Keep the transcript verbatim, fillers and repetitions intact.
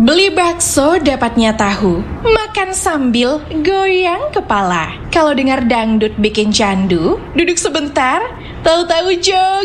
Beli bakso dapatnya tahu, makan sambil goyang kepala. Kalau dengar dangdut bikin candu, duduk sebentar, tahu-tahu jog.